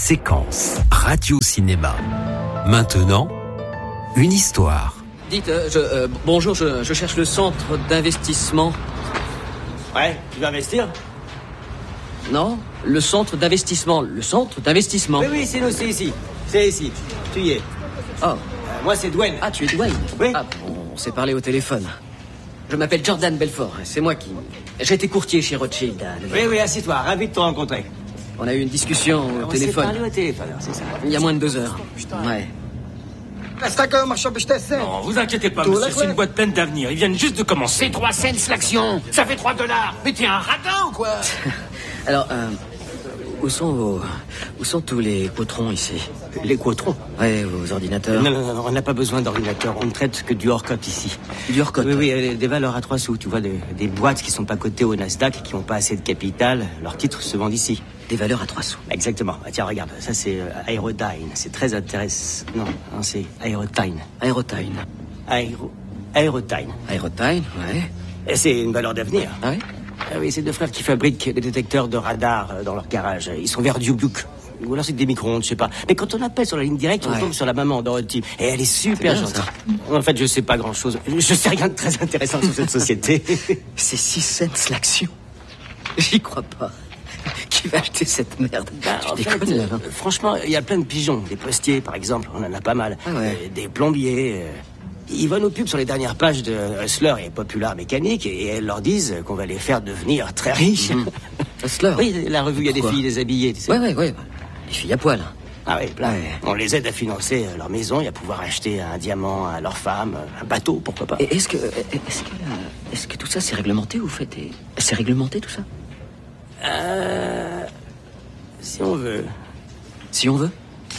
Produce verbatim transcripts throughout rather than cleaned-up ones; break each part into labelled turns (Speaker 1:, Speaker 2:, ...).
Speaker 1: Séquence Radio-Cinéma. Maintenant, une histoire.
Speaker 2: Dites, euh, je, euh, bonjour, je, je cherche le centre d'investissement.
Speaker 3: Ouais, tu veux investir?
Speaker 2: Non, le centre d'investissement. Le centre d'investissement.
Speaker 3: Oui, oui, c'est nous, c'est ici. C'est ici. Tu y es.
Speaker 2: Oh.
Speaker 3: Euh, moi, c'est Dwayne.
Speaker 2: Ah, tu es Dwayne?
Speaker 3: Oui.
Speaker 2: Ah, on s'est parlé au téléphone. Je m'appelle Jordan Belfort. C'est moi qui... J'ai été courtier chez Rothschild. À
Speaker 3: oui, oui, assieds-toi. Ravi de te rencontrer.
Speaker 2: On a eu une discussion au
Speaker 3: on
Speaker 2: téléphone.
Speaker 3: On s'est parlé au téléphone, c'est ça.
Speaker 2: Il y a moins de deux heures. Ouais.
Speaker 4: Non, vous inquiétez pas, monsieur, c'est une boîte pleine d'avenir. Ils viennent juste de commencer.
Speaker 5: C'est trois cents l'action. Ça fait trois dollars. Mais t'es un radin ou quoi?
Speaker 2: Alors, euh, où sont vos... Où sont tous les cotrons ici?
Speaker 3: Les cotrons?
Speaker 2: Ouais, vos ordinateurs.
Speaker 3: Non, non, non, on n'a pas besoin d'ordinateur. On ne traite que du hors-cote ici.
Speaker 2: Du hors-cote?
Speaker 3: Oui, oui, euh, des valeurs à trois sous. Tu vois, des, des boîtes qui sont pas cotées au Nasdaq, qui n'ont pas assez de capital. Leurs titres se vendent ici.
Speaker 2: Des valeurs à trois sous.
Speaker 3: Exactement. Ah, tiens, regarde, ça c'est euh, Aerodyne. C'est très intéressant. Non, non c'est Aerodyne.
Speaker 2: Aerotyne.
Speaker 3: Aéro... Aerodyne.
Speaker 2: Aerotyne, ouais.
Speaker 3: Et c'est une valeur d'avenir.
Speaker 2: Ah oui?
Speaker 3: Ah oui, c'est deux frères qui fabriquent des détecteurs de radar euh, dans leur garage. Ils sont vers Dubuque. Ou alors c'est des micro-ondes, je sais pas. Mais quand on appelle sur la ligne directe, on
Speaker 2: ouais.
Speaker 3: tombe sur la maman d'Orotty. Et elle est super
Speaker 2: bien,
Speaker 3: gentille.
Speaker 2: ça.
Speaker 3: En fait, je sais pas grand-chose. Je sais rien de très intéressant sur cette société.
Speaker 2: C'est six cents l'action. J'y crois pas. Qui va acheter cette merde?
Speaker 3: Bah,
Speaker 2: Tu
Speaker 3: en
Speaker 2: déconnes,
Speaker 3: fait,
Speaker 2: là, hein.
Speaker 3: euh, franchement, il y a plein de pigeons. Des postiers, par exemple, on en a pas mal.
Speaker 2: Ah ouais.
Speaker 3: Euh, des plombiers. euh, Ils vont nos pubs sur les dernières pages de Hustler et Popular Mécanique et elles leur disent qu'on va les faire devenir très riches.
Speaker 2: Mmh. Hustler?
Speaker 3: Oui, la revue, il y a des
Speaker 2: Pourquoi?
Speaker 3: filles déshabillées, tu sais.
Speaker 2: Ouais, ouais, ouais. Les filles à poil.
Speaker 3: Ah oui, plein.
Speaker 2: Ouais.
Speaker 3: On les aide à financer euh, leur maison et à pouvoir acheter un diamant à leur femme, un bateau, pourquoi pas.
Speaker 2: Et est-ce que, est-ce que, euh, est-ce que tout ça c'est réglementé ou fait et... C'est réglementé tout ça?
Speaker 3: Euh... Si on veut.
Speaker 2: Si on veut.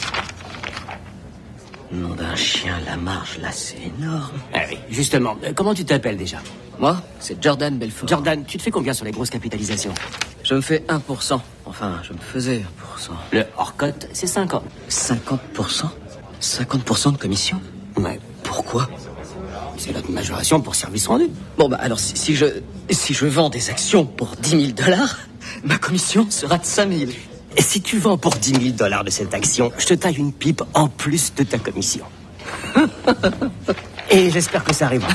Speaker 2: Nom d'un chien, la marge là c'est énorme.
Speaker 3: Ah oui, justement. Euh, comment tu t'appelles déjà?
Speaker 2: Moi, c'est Jordan Belfort.
Speaker 3: Jordan, tu te fais combien sur les grosses capitalisations?
Speaker 2: Je me fais un pour cent. Enfin, je me faisais un pour cent.
Speaker 3: Le hors-cote, c'est cinquante.
Speaker 2: cinquante pour cent? cinquante pour cent de commission?
Speaker 3: Ouais.
Speaker 2: Pourquoi?
Speaker 3: C'est notre majoration pour service rendu.
Speaker 2: Bon, bah alors si, si je si je vends des actions pour dix mille dollars, ma commission sera de cinq mille.
Speaker 3: Et si tu vends pour dix mille dollars de cette action, je te taille une pipe en plus de ta commission. Et j'espère que ça arrivera.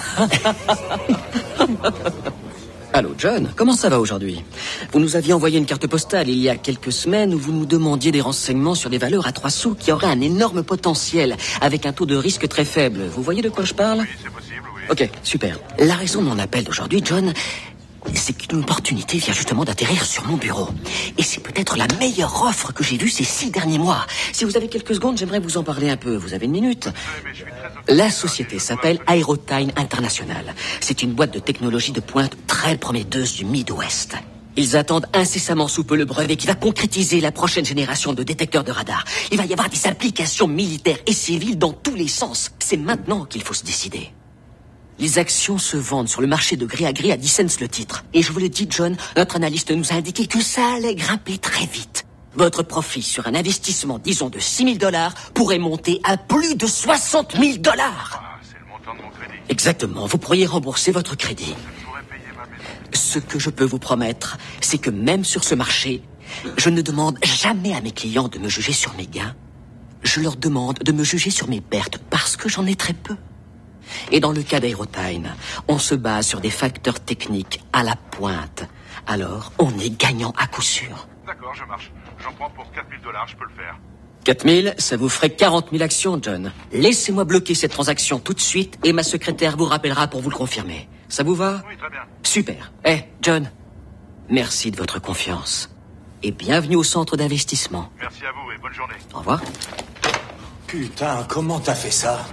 Speaker 2: Allô, John, comment ça va aujourd'hui? Vous nous aviez envoyé une carte postale il y a quelques semaines où vous nous demandiez des renseignements sur des valeurs à trois sous qui auraient un énorme potentiel, avec un taux de risque très faible. Vous voyez de quoi je parle?
Speaker 6: Oui, c'est possible, oui.
Speaker 2: Ok, super. La raison de mon appel d'aujourd'hui, John, c'est qu'une opportunité vient justement d'atterrir sur mon bureau. Et c'est peut-être la meilleure offre que j'ai vue ces six derniers mois. Si vous avez quelques secondes, j'aimerais vous en parler un peu. Vous avez une minute?
Speaker 6: Mais je suis très occupé.
Speaker 2: La société s'appelle Aerotyne International. C'est une boîte de technologie de pointe très prometteuse du Midwest. Ils attendent incessamment sous peu le brevet qui va concrétiser la prochaine génération de détecteurs de radar. Il va y avoir des applications militaires et civiles dans tous les sens. C'est maintenant qu'il faut se décider. Les actions se vendent sur le marché de gré à gré à dix cents le titre. Et je vous le dis, John, notre analyste nous a indiqué que ça allait grimper très vite. Votre profit sur un investissement, disons, de six mille dollars pourrait monter à plus de soixante mille dollars.
Speaker 6: Ah, c'est le montant de mon crédit.
Speaker 2: Exactement, vous pourriez rembourser votre crédit.
Speaker 6: Je pourrais payer ma maison.
Speaker 2: Ce que je peux vous promettre, c'est que même sur ce marché, je ne demande jamais à mes clients de me juger sur mes gains. Je leur demande de me juger sur mes pertes parce que j'en ai très peu. Et dans le cas d'Aerotyne, on se base sur des facteurs techniques à la pointe. Alors, on est gagnant à coup sûr.
Speaker 6: D'accord, je marche. J'en prends pour quatre mille dollars, je peux le faire.
Speaker 2: quatre mille, ça vous ferait quarante mille actions, John. Laissez-moi bloquer cette transaction tout de suite et ma secrétaire vous rappellera pour vous le confirmer. Ça vous va?
Speaker 6: Oui, très bien.
Speaker 2: Super. Eh, John, merci de votre confiance. Et bienvenue au centre d'investissement.
Speaker 6: Merci à vous et bonne journée.
Speaker 2: Au revoir.
Speaker 7: Putain, comment t'as fait ça?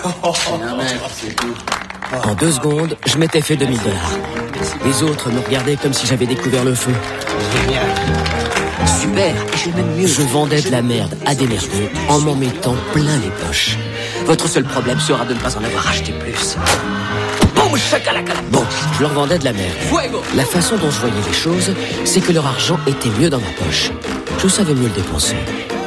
Speaker 2: En deux secondes, je m'étais fait deux mille dollars. Les autres me regardaient comme si j'avais découvert le feu. Super, et j'ai même mieux. Je vendais de la merde à des merdeux en m'en mettant plein les poches. Votre seul problème sera de ne pas en avoir acheté plus. Boum, chakalaka. Bon, je leur vendais de la merde. Fuego. La façon dont je voyais les choses, c'est que leur argent était mieux dans ma poche. Je savais mieux le dépenser.